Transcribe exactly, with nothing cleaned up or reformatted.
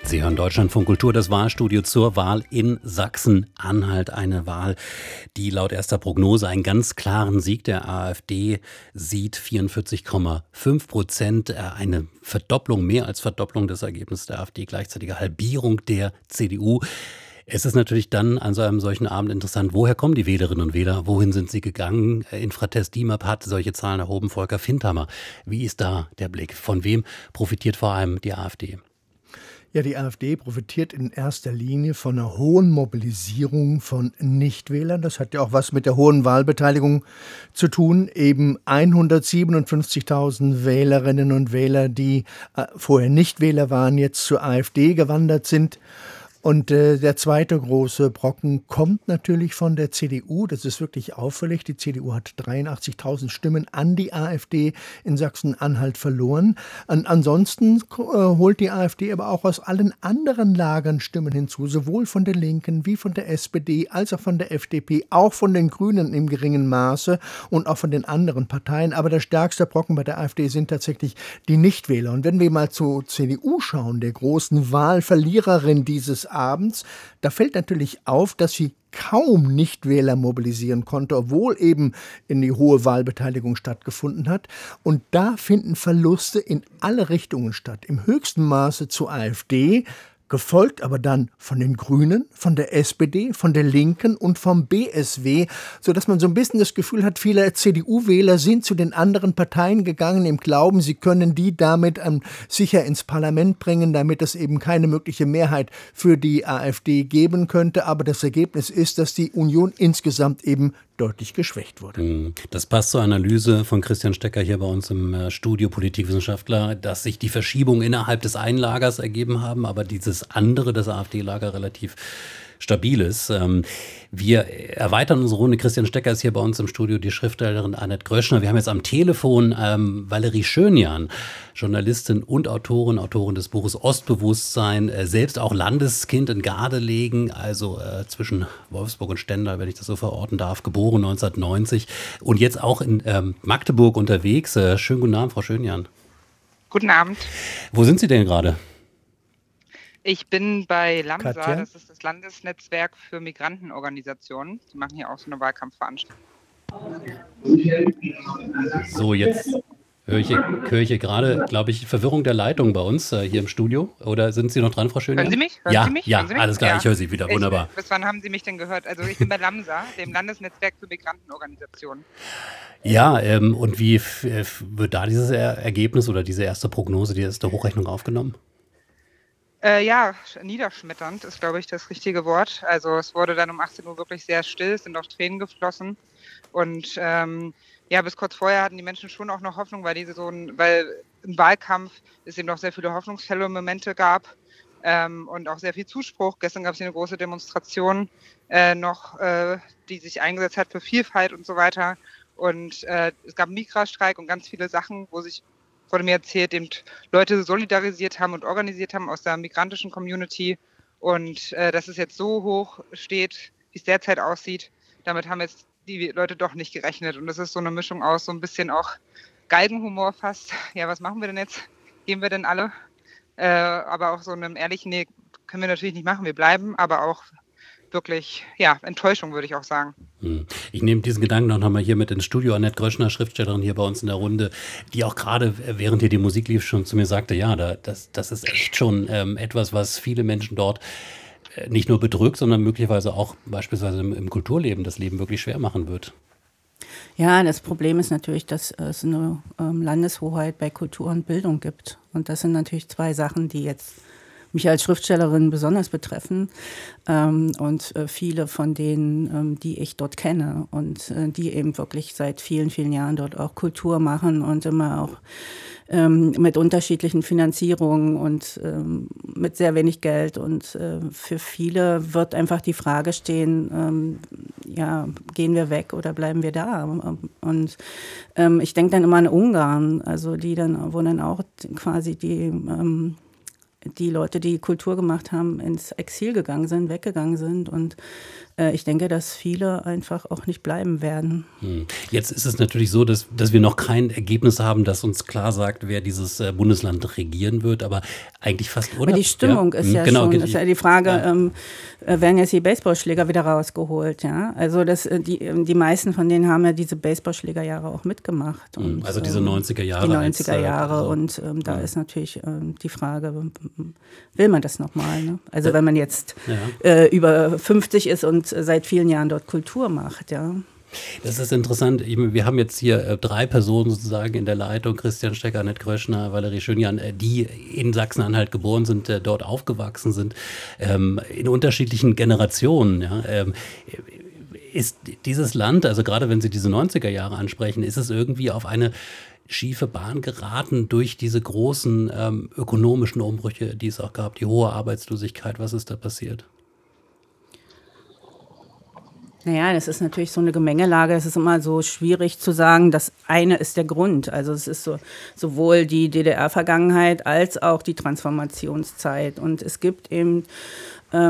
Sie hören Deutschlandfunk Kultur, das Wahlstudio zur Wahl in Sachsen-Anhalt. Eine Wahl, die laut erster Prognose einen ganz klaren Sieg der AfD sieht. vierundvierzig Komma fünf Prozent, eine Verdopplung, mehr als Verdopplung des Ergebnisses der AfD, gleichzeitige Halbierung der C D U. Es ist natürlich dann an so einem solchen Abend interessant, woher kommen die Wählerinnen und Wähler, wohin sind sie gegangen? Infratest DIMAP hat solche Zahlen erhoben, Volker Findhammer. Wie ist da der Blick? Von wem profitiert vor allem die AfD? Ja, die AfD profitiert in erster Linie von einer hohen Mobilisierung von Nichtwählern. Das hat ja auch was mit der hohen Wahlbeteiligung zu tun. Eben hundertsiebenundfünfzigtausend Wählerinnen und Wähler, die äh, vorher Nichtwähler waren, jetzt zur AfD gewandert sind. Und äh, der zweite große Brocken kommt natürlich von der C D U. Das ist wirklich auffällig. Die C D U hat dreiundachtzigtausend Stimmen an die AfD in Sachsen-Anhalt verloren. An, ansonsten äh, holt die AfD aber auch aus allen anderen Lagern Stimmen hinzu, sowohl von der Linken wie von der S P D als auch von der F D P, auch von den Grünen im geringen Maße und auch von den anderen Parteien. Aber der stärkste Brocken bei der AfD sind tatsächlich die Nichtwähler. Und wenn wir mal zur C D U schauen, der großen Wahlverliererin dieses Abends, da fällt natürlich auf, dass sie kaum Nichtwähler mobilisieren konnte, obwohl eben in die hohe Wahlbeteiligung stattgefunden hat. Und da finden Verluste in alle Richtungen statt. Im höchsten Maße zur AfD, gefolgt aber dann von den Grünen, von der S P D, von der Linken und vom B S W, sodass man so ein bisschen das Gefühl hat, viele C D U-Wähler sind zu den anderen Parteien gegangen im Glauben, sie können die damit ähm, sicher ins Parlament bringen, damit es eben keine mögliche Mehrheit für die AfD geben könnte. Aber das Ergebnis ist, dass die Union insgesamt eben deutlich geschwächt wurde. Das passt zur Analyse von Christian Stecker hier bei uns im Studio, Politikwissenschaftler, dass sich die Verschiebungen innerhalb des einen Lagers ergeben haben, aber dieses andere, das AfD-Lager, relativ stabil ist. Wir erweitern unsere Runde. Christian Stecker ist hier bei uns im Studio, die Schriftstellerin Annette Gröschner. Wir haben jetzt am Telefon ähm, Valerie Schönjan, Journalistin und Autorin, Autorin des Buches Ostbewusstsein, äh, selbst auch Landeskind in Gardelegen, also äh, zwischen Wolfsburg und Stendal, wenn ich das so verorten darf, geboren neunzehnhundertneunzig und jetzt auch in ähm, Magdeburg unterwegs. Äh, schönen guten Abend, Frau Schönjan. Guten Abend. Wo sind Sie denn gerade? Ich bin bei LAMSA, Katja? Das ist das Landesnetzwerk für Migrantenorganisationen. Die machen hier auch so eine Wahlkampfveranstaltung. So, jetzt höre ich, höre ich hier gerade, glaube ich, Verwirrung der Leitung bei uns äh, hier im Studio. Oder sind Sie noch dran, Frau Schönjan? Hören Sie mich? Hören ja, Sie mich? ja, Hören Sie mich? alles klar, ja. ich höre Sie wieder, wunderbar. Ich, bis wann haben Sie mich denn gehört? Also ich bin bei LAMSA, dem Landesnetzwerk für Migrantenorganisationen. Ja, ähm, und wie f- f- wird da dieses er Ergebnis oder diese erste Prognose, die erste Hochrechnung aufgenommen? Äh, ja, niederschmetternd ist, glaube ich, das richtige Wort. Also es wurde dann um achtzehn Uhr wirklich sehr still, es sind auch Tränen geflossen. Und ähm, ja, bis kurz vorher hatten die Menschen schon auch noch Hoffnung, weil diese so ein, weil im Wahlkampf es eben noch sehr viele hoffnungsvolle Momente gab ähm, und auch sehr viel Zuspruch. Gestern gab es hier eine große Demonstration äh, noch, äh, die sich eingesetzt hat für Vielfalt und so weiter. Und äh, es gab einen Migrastreik und ganz viele Sachen, wo sich, wurde mir erzählt, eben Leute solidarisiert haben und organisiert haben aus der migrantischen Community. Und äh, dass es jetzt so hoch steht, wie es derzeit aussieht, damit haben jetzt die Leute doch nicht gerechnet. Und das ist so eine Mischung aus so ein bisschen auch Galgenhumor fast. Ja, was machen wir denn jetzt? Gehen wir denn alle? Äh, aber auch so einem ehrlichen, nee, können wir natürlich nicht machen, wir bleiben, aber auch wirklich, ja, Enttäuschung, würde ich auch sagen. Hm. Ich nehme diesen Gedanken noch mal hier mit ins Studio. Annette Gröschner, Schriftstellerin hier bei uns in der Runde, die auch gerade, während hier die Musik lief, schon zu mir sagte, ja, da, das, das ist echt schon ähm, etwas, was viele Menschen dort äh, nicht nur bedrückt, sondern möglicherweise auch beispielsweise im, im Kulturleben das Leben wirklich schwer machen wird. Ja, das Problem ist natürlich, dass es eine ähm, Landeshoheit bei Kultur und Bildung gibt. Und das sind natürlich zwei Sachen, die jetzt mich als Schriftstellerin besonders betreffen ähm, und äh, viele von denen, ähm, die ich dort kenne und äh, die eben wirklich seit vielen, vielen Jahren dort auch Kultur machen und immer auch ähm, mit unterschiedlichen Finanzierungen und ähm, mit sehr wenig Geld. Und äh, für viele wird einfach die Frage stehen, ähm, ja, gehen wir weg oder bleiben wir da? Und ähm, ich denke dann immer an Ungarn, also die dann, wo dann auch quasi die ähm, die Leute, die Kultur gemacht haben, ins Exil gegangen sind, weggegangen sind. Und äh, ich denke, dass viele einfach auch nicht bleiben werden. Hm. Jetzt ist es natürlich so, dass, dass wir noch kein Ergebnis haben, das uns klar sagt, wer dieses äh, Bundesland regieren wird, aber eigentlich fast, oder? Aber die Stimmung ja? ist ja genau, schon, ich, ist ja die Frage, ja. ähm, werden jetzt die Baseballschläger wieder rausgeholt, ja? Also das, die, die meisten von denen haben ja diese Baseballschlägerjahre auch mitgemacht. Und, also diese neunziger Jahre. Die neunziger Jahre als, äh, also, und ähm, da ja. ist natürlich ähm, die Frage, will man das nochmal? Ne? Also wenn man jetzt ja. äh, über fünfzig ist und seit vielen Jahren dort Kultur macht, ja. Das ist interessant. Wir haben jetzt hier äh, drei Personen sozusagen in der Leitung, Christian Stecker, Annette Kröschner, Valerie Schönjan, äh, die in Sachsen-Anhalt geboren sind, äh, dort aufgewachsen sind, ähm, in unterschiedlichen Generationen. Ja, ähm, ist dieses Land, also gerade wenn Sie diese neunziger Jahre ansprechen, ist es irgendwie auf eine schiefe Bahn geraten durch diese großen ähm, ökonomischen Umbrüche, die es auch gab, die hohe Arbeitslosigkeit? Was ist da passiert? Naja, das ist natürlich so eine Gemengelage. Es ist immer so schwierig zu sagen, das eine ist der Grund. Also es ist so sowohl die D D R-Vergangenheit als auch die Transformationszeit. Und es gibt eben